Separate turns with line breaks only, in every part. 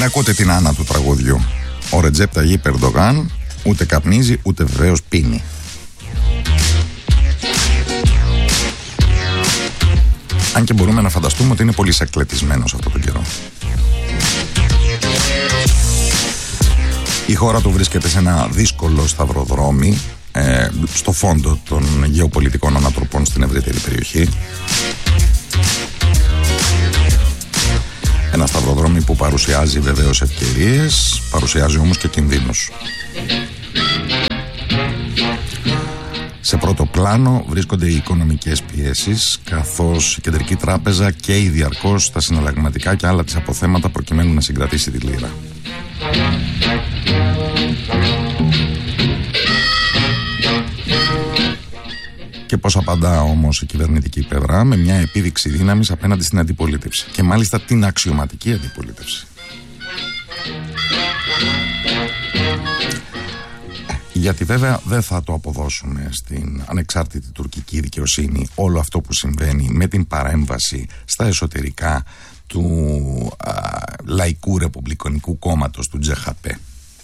ακούτε την Άννα του τραγουδιού. Ο Ρετζέπ Ταγίπ Ερντογάν ούτε καπνίζει ούτε βεβαίως πίνει. Αν και μπορούμε να φανταστούμε ότι είναι πολύ σακλετισμένος αυτό τον καιρό. Η χώρα του βρίσκεται σε ένα δύσκολο σταυροδρόμι στο φόντο των γεωπολιτικών ανατροπών στην ευρύτερη περιοχή. Ένα σταυροδρόμι που παρουσιάζει βεβαίως ευκαιρίες, παρουσιάζει όμως και κινδύνους. Σε πρώτο πλάνο βρίσκονται οι οικονομικές πιέσεις, καθώς η Κεντρική Τράπεζα καίει διαρκώς τα συναλλαγματικά και άλλα της αποθέματα προκειμένου να συγκρατήσει τη λίρα. Και πώς απαντά όμως η κυβερνητική πλευρά? Με μια επίδειξη δύναμης απέναντι στην αντιπολίτευση. Και μάλιστα την αξιωματική αντιπολίτευση. Γιατί βέβαια δεν θα το αποδώσουμε στην ανεξάρτητη τουρκική δικαιοσύνη όλο αυτό που συμβαίνει με την παρέμβαση στα εσωτερικά του Λαϊκού Ρεπουμπλικανικού Κόμματος, του CHP,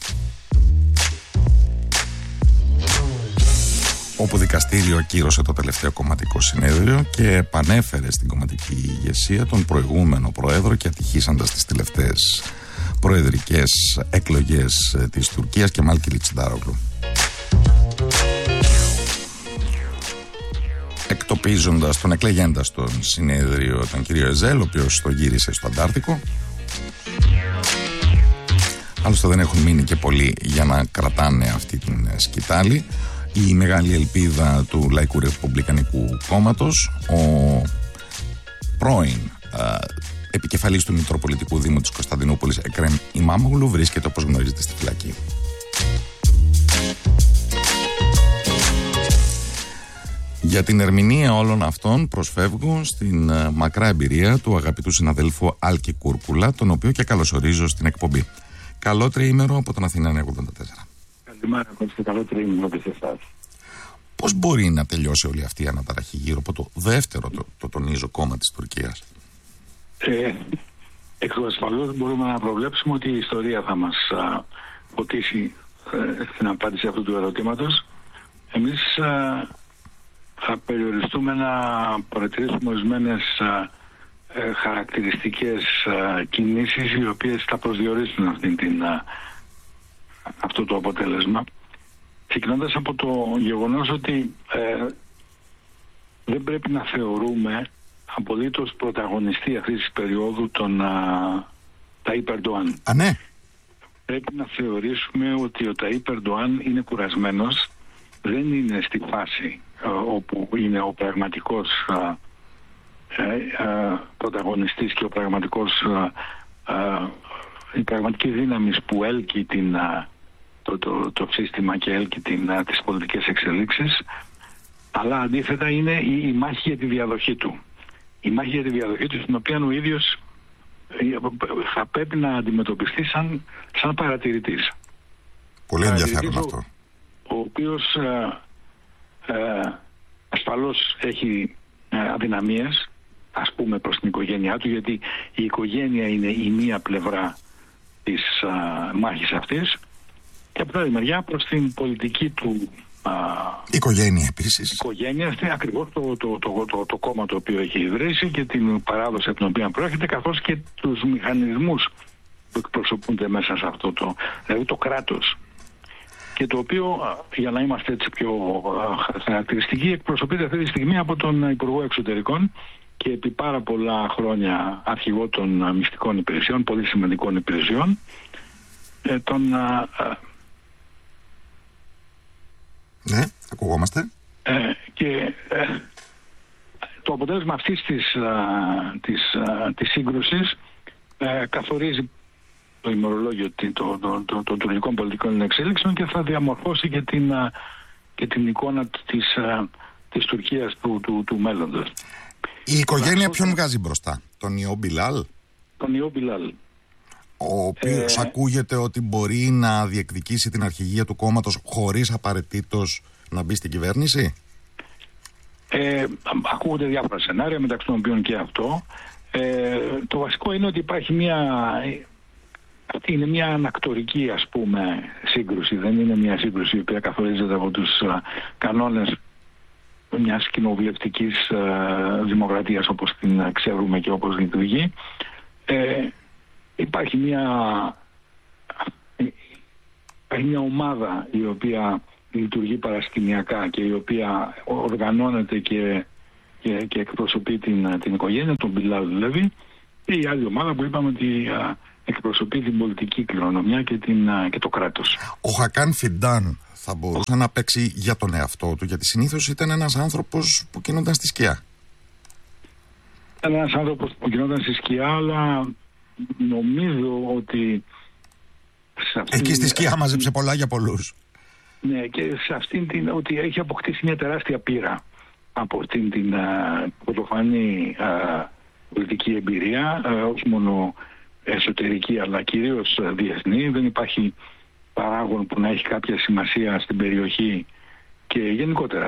όπου δικαστήριο ακύρωσε το τελευταίο κομματικό συνέδριο και επανέφερε στην κομματική ηγεσία τον προηγούμενο πρόεδρο και ατυχήσαντας τις τελευταίες προεδρικές εκλογές της Τουρκίας, Κεμάλ Κιλιτζντάρογλου. Εκτοπίζοντας τον εκλεγέντα στον συνέδριο τον κύριο Εζέλ, ο οποίος το γύρισε στο Αντάρτικο. Άλλωστε δεν έχουν μείνει και πολλοί για να κρατάνε αυτή την σκητάλη. Η μεγάλη ελπίδα του Λαϊκού Ρεπουμπλικανικού Κόμματος, ο πρώην επικεφαλής του Μητροπολιτικού Δήμου της Κωνσταντινούπολης, Εκρέμ Ιμάμογλου, βρίσκεται, όπως γνωρίζετε, στη φυλακή. Για την ερμηνεία όλων αυτών προσφεύγω στην μακρά εμπειρία του αγαπητού συναδέλφου Άλκη Κούρκουλα, τον οποίο και καλωσορίζω στην εκπομπή. Καλό τριήμερο από τον Αθηνά 84.
Καλημέρα, Κώστα. Καλό τριήμερο και σε εσάς.
Πώς μπορεί να τελειώσει όλη αυτή η αναταραχή γύρω από το δεύτερο, το τονίζω, κόμμα της Τουρκίας?
Εκ του ασφαλώς μπορούμε να προβλέψουμε ότι η ιστορία θα μας ποτίσει στην απάντηση αυτού του ερωτήματος. Εμείς θα περιοριστούμε να παρατηρήσουμε ορισμένες χαρακτηριστικές κινήσεις οι οποίες θα προσδιορίσουν αυτό το αποτέλεσμα, ξεκινώντας από το γεγονός ότι δεν πρέπει να θεωρούμε απολύτως πρωταγωνιστή αυτής της περίοδου τον Ταΐπ Ερντοάν.
Ναι.
Πρέπει να θεωρήσουμε ότι ο Ταΐπ Ερντοάν είναι κουρασμένος, δεν είναι στη φάση όπου είναι ο πραγματικός πρωταγωνιστής και ο πραγματικός η πραγματική δύναμη που έλκει το σύστημα και έλκει τις πολιτικές εξελίξεις, αλλά αντίθετα είναι η μάχη για τη διαδοχή του. Η μάχη για τη διαδοχή του, στην οποία ο ίδιος θα πρέπει να αντιμετωπιστεί σαν παρατηρητής.
Πολύ ενδιαφέρον αυτό.
Ο οποίος ασφαλώς έχει αδυναμίες, ας πούμε, προς την οικογένειά του, γιατί η οικογένεια είναι η μία πλευρά της μάχης αυτής, και από την άλλη μεριά προς την πολιτική του
οικογένεια επίσης.
Οικογένεια είναι ακριβώς το κόμμα το οποίο έχει ιδρύσει και την παράδοση από την οποία προέρχεται, καθώς και τους μηχανισμούς που εκπροσωπούνται μέσα σε αυτό δηλαδή το κράτος, και το οποίο, για να είμαστε έτσι πιο χαρακτηριστικοί, εκπροσωπείται αυτή τη στιγμή από τον Υπουργό Εξωτερικών και επί πάρα πολλά χρόνια αρχηγό των μυστικών υπηρεσιών, πολύ σημαντικών υπηρεσιών,
Ναι, ακουγόμαστε.
Και το αποτέλεσμα αυτής της σύγκρουσης καθορίζει το ημερολόγιο των τουρκικών πολιτικών εξέλιξεων και θα διαμορφώσει και την εικόνα της Τουρκίας του μέλλοντος.
Η οικογένεια ποιον βγάζει μπροστά? Τον Ιώ Μπιλάλ?
Τον Ιώ Μπιλάλ,
ο οποίος ακούγεται ότι μπορεί να διεκδικήσει την αρχηγία του κόμματος χωρίς απαραίτητος να μπει στην κυβέρνηση.
Ακούγονται διάφορα σενάρια, μεταξύ των οποίων και αυτό. Το βασικό είναι ότι υπάρχει αυτή είναι μια ανακτορική, ας πούμε, σύγκρουση. Δεν είναι μια σύγκρουση η οποία καθορίζεται από τους κανόνες μιας κοινοβουλευτικής δημοκρατίας όπως την ξέρουμε και όπως λειτουργεί. Υπάρχει μια ομάδα η οποία λειτουργεί παρασκηνιακά και η οποία οργανώνεται και εκπροσωπεί την οικογένεια, τον Μπιλάλ δηλαδή, και η άλλη ομάδα που είπαμε ότι εκπροσωπεί την πολιτική κληρονομιά και το κράτος.
Ο Χακάν Φιντάν θα μπορούσε να παίξει για τον εαυτό του, γιατί συνήθως ήταν ένας άνθρωπος που κινούνταν στη σκιά.
Ήταν ένας άνθρωπος που κινούνταν στη σκιά, αλλά νομίζω ότι
εκεί στη σκιά μάζεψε πολλά για πολλούς.
Ναι, και σε αυτήν ότι έχει αποκτήσει μια τεράστια πείρα από αυτήν την πρωτοφανή πολιτική εμπειρία, όχι μόνο εσωτερική αλλά κυρίως διεθνή. Δεν υπάρχει παράγον που να έχει κάποια σημασία στην περιοχή και γενικότερα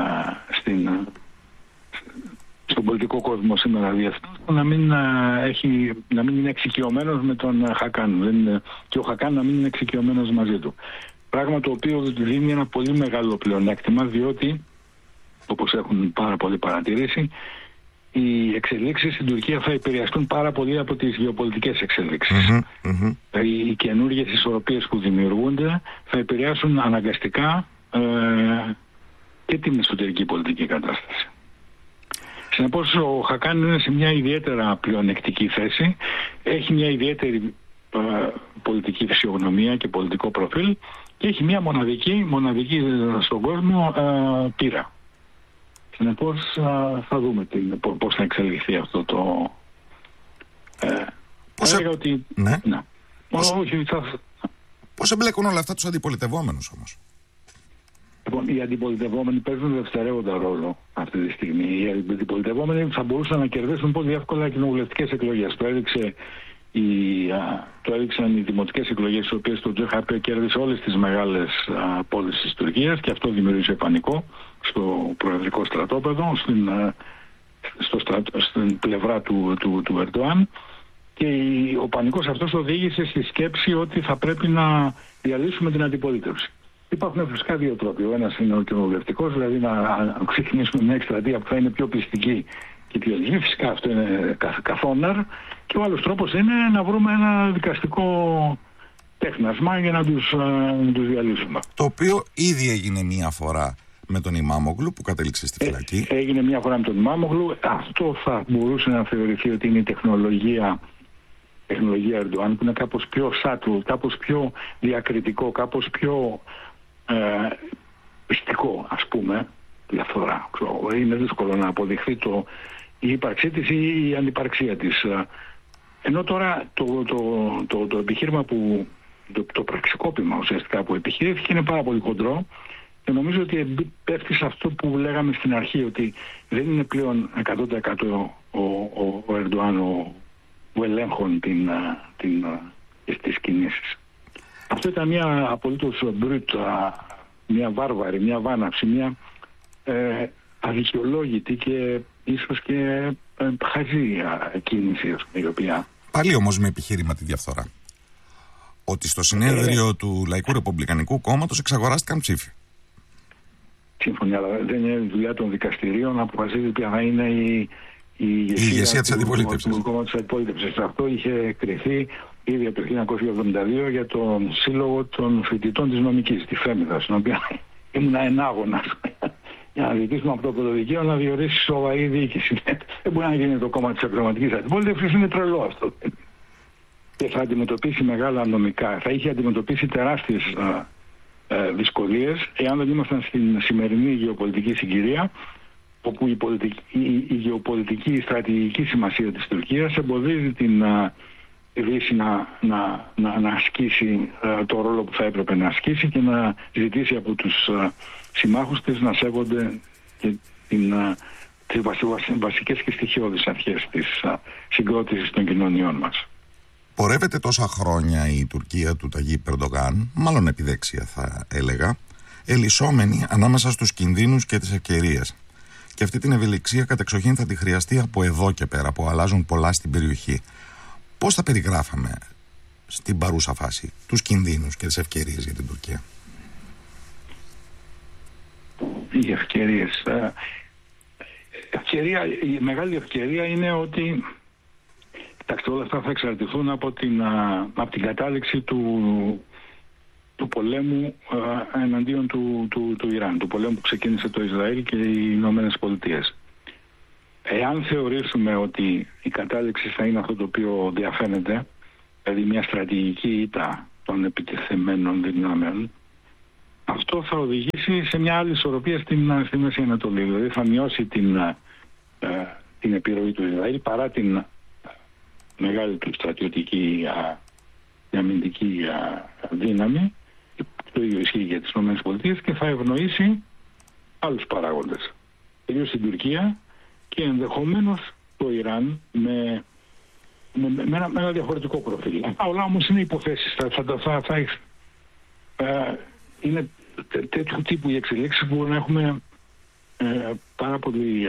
στον πολιτικό κόσμο σήμερα διεθνώς, να μην είναι εξοικειωμένος με τον Χακάν και ο Χακάν να μην είναι εξοικειωμένος μαζί του. Πράγμα το οποίο δίνει ένα πολύ μεγάλο πλεονέκτημα, διότι όπως έχουν πάρα πολλοί παρατηρήσει, οι εξελίξεις στην Τουρκία θα επηρεαστούν πάρα πολύ από τις γεωπολιτικές εξελίξεις. Οι καινούργιες ισορροπίες που δημιουργούνται θα επηρεάσουν αναγκαστικά και την εσωτερική πολιτική κατάσταση. Συνεπώς ο Χακάν είναι σε μια ιδιαίτερα πλεονεκτική θέση, έχει μια ιδιαίτερη πολιτική φυσιογνωμία και πολιτικό προφίλ και έχει μια μοναδική στον κόσμο πείρα. Συνεπώς θα δούμε πώς θα εξελιχθεί αυτό το...
Πώς εμπλέκουν όλα αυτά τους αντιπολιτευόμενους όμως?
Λοιπόν, οι αντιπολιτευόμενοι παίζουν δευτερεύοντα ρόλο αυτή τη στιγμή. Οι αντιπολιτευόμενοι θα μπορούσαν να κερδίσουν πολύ εύκολα κοινοβουλευτικές εκλογές. Το έδειξαν οι δημοτικές εκλογές, στις οποίες το JHP κέρδισε όλες τις μεγάλες πόλεις της Τουρκίας και αυτό δημιούργησε πανικό στο προεδρικό στρατόπεδο, στην πλευρά του Ερντοάν, και ο πανικός αυτός οδήγησε στη σκέψη ότι θα πρέπει να διαλύσουμε την αντιπολίτευση. Υπάρχουν φυσικά δύο τρόποι. Ο ένας είναι ο κοινοβουλευτικός, δηλαδή να ξεκινήσουμε μια εκστρατεία που θα είναι πιο πιστική και πιο λίγη. Φυσικά αυτό είναι καθόναρ. Και ο άλλος τρόπος είναι να βρούμε ένα δικαστικό τέχνασμα για να τους διαλύσουμε.
Το οποίο ήδη έγινε μία φορά με τον Ιμάμογλου που κατέληξε στη φυλακή.
Έγινε μία φορά με τον Ιμάμογλου. Αυτό θα μπορούσε να θεωρηθεί ότι είναι η τεχνολογία Ερντοάν, που είναι κάπως πιο subtle, κάπως πιο διακριτικό, κάπως πιο πιστικό, ας πούμε, διαφθορά. Είναι δύσκολο να αποδειχθεί η ύπαρξή της ή η αντιπαρξία της. Ενώ τώρα το επιχείρημα το πραξικόπημα ουσιαστικά που επιχειρήθηκε είναι πάρα πολύ χοντρό και νομίζω ότι πέφτει σε αυτό που λέγαμε στην αρχή, ότι δεν είναι πλέον 100% ο Ερντοάν που ελέγχουν τις κινήσεις. Αυτό ήταν μια απολύτως μπρούτ, μια βάρβαρη, μια βάναυση, μια αδικαιολόγητη και ίσως και χαζή κίνηση, η οποία...
Πάλι όμως με επιχείρημα τη διαφθορά. Ότι στο συνέδριο του Λαϊκού Ρεπουμπλικανικού Κόμματος εξαγοράστηκαν ψήφοι.
Σύμφωνα, αλλά δεν είναι δουλειά των δικαστηρίων να αποφασίζει ποια θα είναι η
ηγεσία της αντιπολίτευσης.
Του κόμματος της αντιπολίτευσης. Αυτό είχε κριθεί ήδη από το 1972 για τον Σύλλογο των Φοιτητών της Νομικής, τη Φέμιδα, στην οποία ήμουν ενάγωνας για να ζητήσουμε από το πρωτοδικείο να διορίσει σοβαρή διοίκηση. Δεν μπορεί να γίνει το κόμμα της αξιωματικής αντιπολίτευσης, είναι τρελό αυτό. Και θα αντιμετωπίσει μεγάλα νομικά, θα είχε αντιμετωπίσει τεράστιες δυσκολίες εάν δεν ήμασταν στην σημερινή γεωπολιτική συγκυρία, όπου η γεωπολιτική, η στρατηγική σημασία της Τουρκίας εμποδίζει την Δύση να ασκήσει το ρόλο που θα έπρεπε να ασκήσει και να ζητήσει από τους συμμάχους της να σέβονται και τις βασικές και στοιχειώδεις αρχές της συγκρότησης των κοινωνιών μας.
Πορεύεται τόσα χρόνια η Τουρκία του Ταγίπ Ερντογάν, μάλλον επιδέξια θα έλεγα, ελισσόμενη ανάμεσα στους κινδύνους και τις ευκαιρίες. Και αυτή την ευελιξία κατεξοχήν θα τη χρειαστεί από εδώ και πέρα, που αλλάζουν πολλά στην περιοχή. Πώς θα περιγράφαμε στην παρούσα φάση, τους κινδύνους και τις ευκαιρίες για την Τουρκία?
Οι ευκαιρίες. Η μεγάλη ευκαιρία είναι ότι όλα αυτά θα εξαρτηθούν από την κατάληξη του πολέμου εναντίον του Ιράν, του πολέμου που ξεκίνησε το Ισραήλ και οι Ηνωμένες Πολιτείες. Εάν θεωρήσουμε ότι η κατάληξη θα είναι αυτό το οποίο διαφαίνεται, δηλαδή μια στρατηγική ήττα των επιτεθειμένων δυνάμεων, αυτό θα οδηγήσει σε μια άλλη ισορροπία στη Μέση Ανατολή. Δηλαδή θα μειώσει την επιρροή του Ισραήλ παρά την μεγάλη του στρατιωτική αμυντική δύναμη. Το ίδιο ισχύει για τις ΗΠΑ και θα ευνοήσει άλλους παράγοντες. Κυρίως την Τουρκία και ενδεχομένως το Ιράν με ένα διαφορετικό προφίλ. Αυτά όλα όμως είναι υποθέσεις. Είναι τέτοιου τύπου οι εξελίξεις που μπορούν να έχουμε πάρα πολύ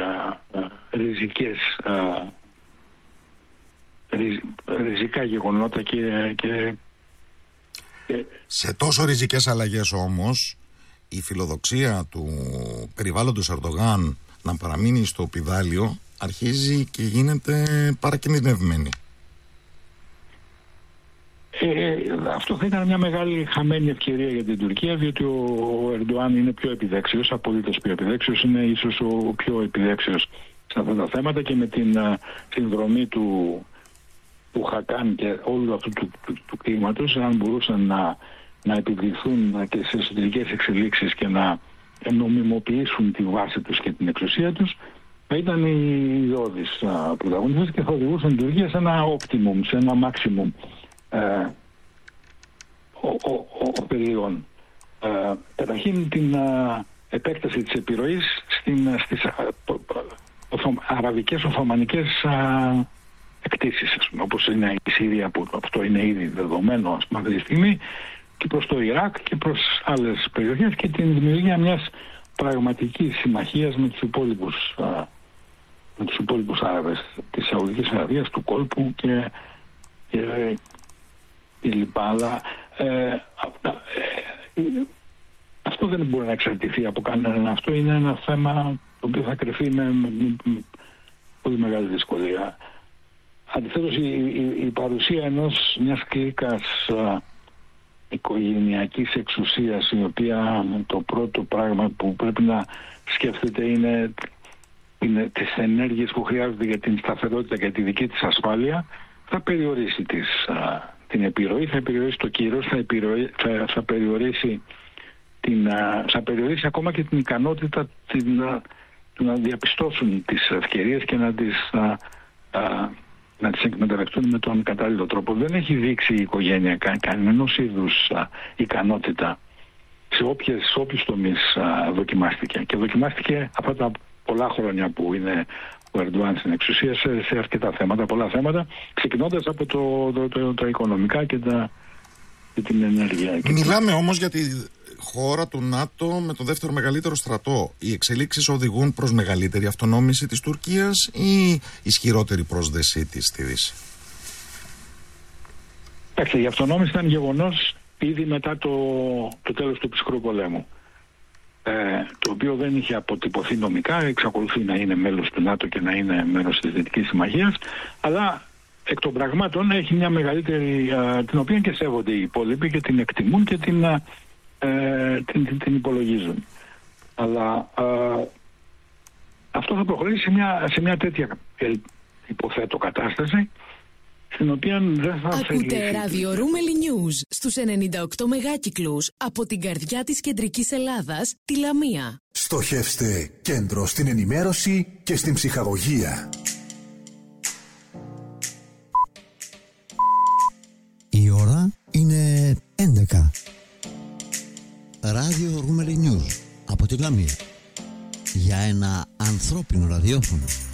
ριζικά γεγονότα και
σε τόσο ριζικές αλλαγές όμως η φιλοδοξία του περιβάλλοντος Ερντογάν να παραμείνει στο πηδάλιο αρχίζει και γίνεται παρακινδυνευμένη.
Αυτό θα ήταν μια μεγάλη χαμένη ευκαιρία για την Τουρκία, διότι ο Ερντογάν είναι πιο επιδέξιος, απολύτως πιο επιδέξιος, είναι ίσως ο πιο επιδέξιος σε αυτά τα θέματα και με την συνδρομή του Χακάν και όλου αυτού του κλίματος, αν μπορούσαν να επιβληθούν και σε εσωτερικές εξελίξεις και να νομιμοποιήσουν τη βάση τους και την εξουσία τους, θα ήταν οι ιδεώδεις πρωταγωνιστές και θα οδηγούσαν την Τουρκία σε ένα optimum, σε ένα maximum περιοχών. Καταρχήν την επέκταση της επιρροής στις αραβικές οθωμανικές εκτίσεις, όπως είναι η Συρία, που αυτό είναι ήδη δεδομένο αυτή τη στιγμή, και προς το Ιράκ και προς άλλες περιοχές, και την δημιουργία μιας πραγματικής συμμαχίας με τους υπόλοιπους Άραβες της Σαουδικής Αραβίας, του κόλπου και λοιπά. Αλλά αυτό δεν μπορεί να εξαρτηθεί από κανέναν. Αυτό είναι ένα θέμα το οποίο θα κρυφεί με πολύ μεγάλη δυσκολία. Αντιθέτως, η παρουσία μιας κλίκας οικογενειακής εξουσίας, η οποία το πρώτο πράγμα που πρέπει να σκέφτεται είναι τις ενέργειες που χρειάζονται για την σταθερότητα και τη δική της ασφάλεια, θα περιορίσει την επιρροή, θα περιορίσει το κύρος, θα περιορίσει ακόμα και την ικανότητα του να διαπιστώσουν τις ευκαιρίες και να τις εκμεταλλευτούν με τον κατάλληλο τρόπο. Δεν έχει δείξει η οικογένεια κανένας είδους ικανότητα σε όποιους τομείς δοκιμάστηκε. Και δοκιμάστηκε αυτά τα πολλά χρόνια που είναι ο Ερντογάν στην εξουσία σε αρκετά θέματα, πολλά θέματα, ξεκινώντας από τα οικονομικά και την ενέργεια.
Μιλάμε όμως για τη χώρα του ΝΑΤΟ με το δεύτερο μεγαλύτερο στρατό. Οι εξελίξεις οδηγούν προς μεγαλύτερη αυτονόμηση της Τουρκίας ή ισχυρότερη πρόσδεσή της στη Δύση?
Η αυτονόμηση ήταν γεγονός ήδη μετά το τέλος του ψυχρού πολέμου, το οποίο δεν είχε αποτυπωθεί νομικά, εξακολουθεί να είναι μέλος του ΝΑΤΟ και να είναι μέρος της Δυτικής Συμμαχίας, αλλά εκ των πραγμάτων έχει μια μεγαλύτερη, την οποία και σέβονται οι υπόλοιποι και την εκτιμούν και την υπολογίζουν. Αλλά αυτό θα προχωρήσει σε μια τέτοια, υποθέτω, κατάσταση, στην οποία δεν θα θελήσει.
Ακούτε ράδιο Ρούμελι News στους 98 μεγάκυκλους από την καρδιά της κεντρικής Ελλάδας, τη Λαμία.
Στοχεύστε κέντρο στην ενημέρωση και στην ψυχαγωγία.
Η ώρα είναι 11. Ράδιο Ρούμελι News από τη Λαμία. Για ένα ανθρώπινο ραδιόφωνο.